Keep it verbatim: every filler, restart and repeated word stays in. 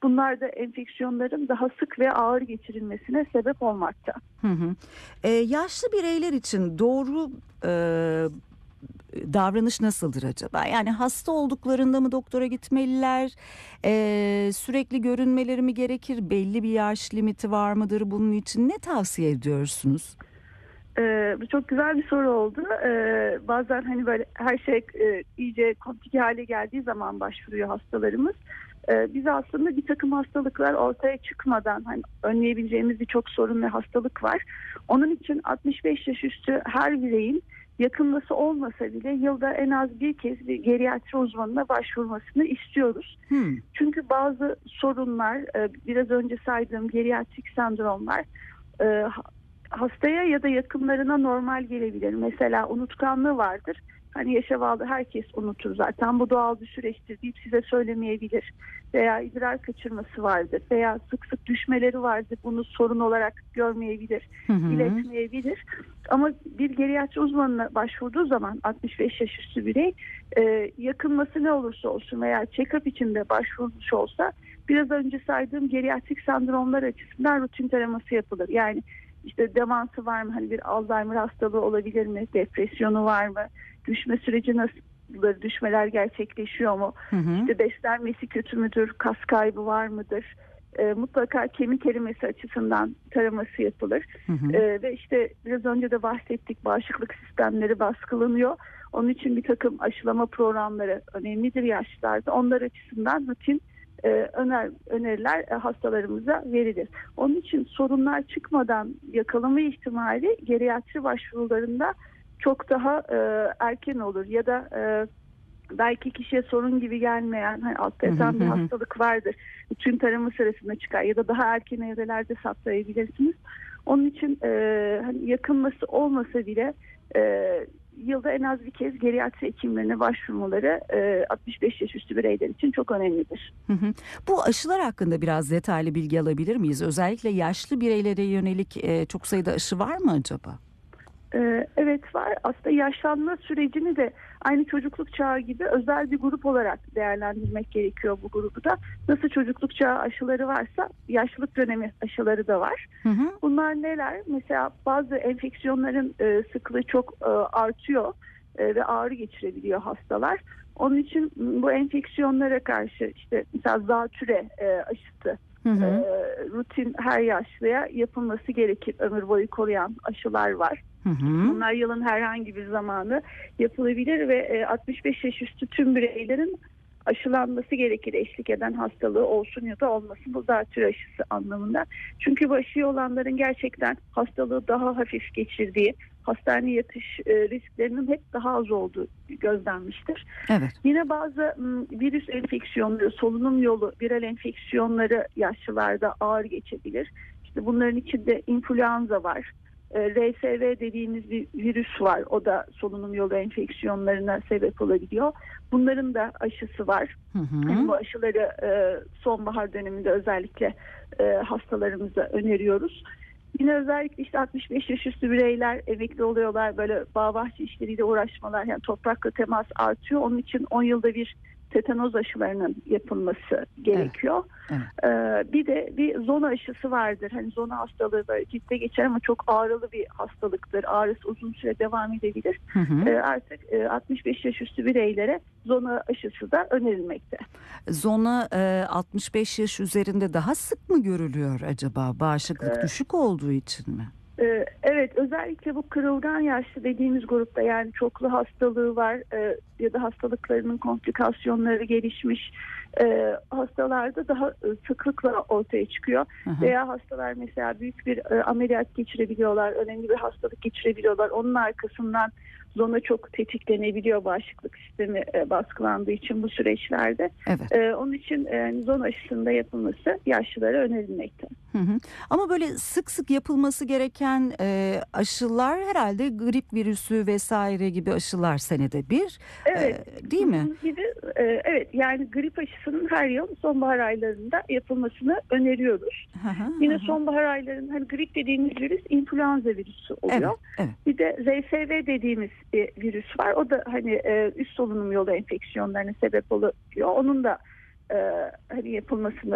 Bunlar da enfeksiyonların daha sık ve ağır geçirilmesine sebep olmakta. Hı hı. Ee, yaşlı bireyler için doğru e, davranış nasıldır acaba? Yani hasta olduklarında mı doktora gitmeliler? Ee, sürekli görünmeleri mi gerekir? Belli bir yaş limiti var mıdır bunun için? Ne tavsiye ediyorsunuz? Ee, bu çok güzel bir soru oldu. Ee, bazen hani böyle her şey e, iyice komplike hale geldiği zaman başvuruyor hastalarımız. Ee, biz aslında bir takım hastalıklar ortaya çıkmadan hani önleyebileceğimiz birçok sorun ve hastalık var. Onun için altmış beş yaş üstü her bireyin yakınması olmasa bile yılda en az bir kez bir geriatri uzmanına başvurmasını istiyoruz. Hmm. Çünkü bazı sorunlar, e, biraz önce saydığım geriatrik sendromlar e, hastaya ya da yakınlarına normal gelebilir. Mesela unutkanlığı vardır. Hani yaşa bağlı herkes unutur zaten. Bu doğal bir süreçtir deyip size söylemeyebilir. Veya idrar kaçırması vardır. Veya sık sık düşmeleri vardır. Bunu sorun olarak görmeyebilir, Hı hı. iletmeyebilir. Ama bir geriatri uzmanına başvurduğu zaman altmış beş yaş üstü birey e, yakınması ne olursa olsun veya check-up içinde başvurmuş olsa biraz önce saydığım geriatrik sendromlar açısından rutin taraması yapılır. Yani İşte demansı var mı? Hani bir Alzheimer hastalığı olabilir mi? Depresyonu var mı? Düşme süreci nasıldır? Düşmeler gerçekleşiyor mu? Hı hı. İşte beslenmesi kötü müdür? Kas kaybı var mıdır? E, mutlaka kemik erimesi açısından taraması yapılır. Hı hı. E, ve işte biraz önce de bahsettik, bağışıklık sistemleri baskılanıyor. Onun için bir takım aşılama programları önemlidir yaşlarda. Onlar açısından rutin e, öner, öneriler e, hastalarımıza verilir. Onun için sorunlar çıkmadan yakalama ihtimali geriatri başvurularında çok daha e, erken olur. Ya da e, belki kişiye sorun gibi gelmeyen, hani altta yatan bir hastalık vardır. Bütün tarama sırasında çıkar ya da daha erken evrelerde saptayabilirsiniz. Onun için e, hani yakınması olmasa bile e, yılda en az bir kez geriatri hekimlerine başvurmaları e, altmış beş yaş üstü bireyler için çok önemlidir. Hı hı. Bu aşılar hakkında biraz detaylı bilgi alabilir miyiz? Özellikle yaşlı bireylere yönelik e, çok sayıda aşı var mı acaba? Ee, evet var. Aslında yaşlanma sürecini de aynı çocukluk çağı gibi özel bir grup olarak değerlendirmek gerekiyor bu grubu da. Nasıl çocukluk çağı aşıları varsa yaşlılık dönemi aşıları da var. Hı hı. Bunlar neler? Mesela bazı enfeksiyonların e, sıklığı çok e, artıyor e, ve ağrı geçirebiliyor hastalar. Onun için bu enfeksiyonlara karşı işte mesela zatüre e, aşısı Hı hı. e, rutin her yaşlıya yapılması gerekir. Ömür boyu koruyan aşılar var. Hı hı. Bunlar yılın herhangi bir zamanı yapılabilir ve altmış beş yaş üstü tüm bireylerin aşılanması gerekir, eşlik eden hastalığı olsun ya da olmasın, bu zatürre aşısı anlamında. Çünkü bu aşıyı olanların gerçekten hastalığı daha hafif geçirdiği, hastane yatış risklerinin hep daha az olduğu gözlenmiştir. Evet. Yine bazı virüs enfeksiyonları, solunum yolu viral enfeksiyonları yaşlılarda ağır geçebilir. İşte bunların içinde influenza var. R S V dediğimiz bir virüs var. O da solunum yolu enfeksiyonlarına sebep olabiliyor. Bunların da aşısı var. Hı hı. Yani bu aşıları sonbahar döneminde özellikle hastalarımıza öneriyoruz. Yine özellikle işte altmış beş yaş üstü bireyler emekli oluyorlar. Böyle bağ bahçe işleriyle uğraşmalar, yani toprakla temas artıyor. Onun için on yılda bir tetanoz aşılarının yapılması gerekiyor. Evet, Ee, bir de bir zona aşısı vardır. Hani zona hastalığı böyle ciltte geçer ama çok ağrılı bir hastalıktır. Ağrısı uzun süre devam edebilir. Hı hı. Ee, artık e, altmış beş yaş üstü bireylere zona aşısı da önerilmekte. Zona e, altmış beş yaş üzerinde daha sık mı görülüyor acaba? Bağışıklık Ee, düşük olduğu için mi? Ee, Evet, özellikle bu kırılgan yaşlı dediğimiz grupta, yani çoklu hastalığı var e, ya da hastalıklarının komplikasyonları gelişmiş e, hastalarda daha e, sıklıkla ortaya çıkıyor. Hı hı. Veya hastalar mesela büyük bir e, ameliyat geçirebiliyorlar, önemli bir hastalık geçirebiliyorlar. Onun arkasından zona çok tetiklenebiliyor, bağışıklık sistemi e, baskılandığı için bu süreçlerde. Evet. E, onun için e, zona aşısında yapılması yaşlılara önerilmekte. Hı hı. Ama böyle sık sık yapılması gereken e, aşılar herhalde grip virüsü vesaire gibi aşılar senede bir. Evet. E, değil mi? Gibi, e, evet, yani grip aşısının her yıl sonbahar aylarında yapılmasını öneriyoruz. Hı hı, Yine hı hı. sonbahar aylarında hani grip dediğimiz virüs influenza virüsü oluyor. Evet, evet. Bir de R S V dediğimiz bir virüs var. O da hani e, üst solunum yolu enfeksiyonlarına sebep oluyor. Onun da e, hani yapılmasını